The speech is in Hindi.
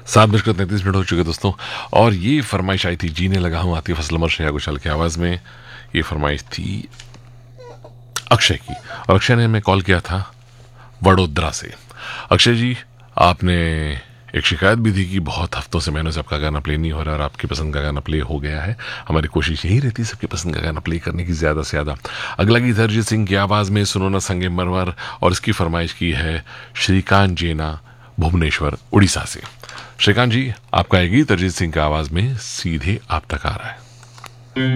7:33 हो चुके दोस्तों। और ये फरमाइश आई थी जीने लगा हूँ आतिफ असलम और श्रेया घोषाल की आवाज़ में। ये फरमाइश थी अक्षय की, और अक्षय ने हमें कॉल किया था वडोदरा से। अक्षय जी, आपने एक शिकायत भी थी कि बहुत हफ्तों से महीनों से आपका गाना प्ले नहीं हो रहा और आपकी पसंद का गाना प्ले हो गया है। हमारी कोशिश यही रहती है सबकी पसंद का गाना प्ले करने की, ज़्यादा से ज़्यादा। अगला गीत अरिजीत सिंह की आवाज़ में, सुनो ना संगे मरमर, और इसकी फरमाइश की है श्रीकांत जेना भुवनेश्वर उड़ीसा से। श्रीकांत जी, आपका ये गीत अरिजीत सिंह की आवाज़ में सीधे आप तक आ रहा है।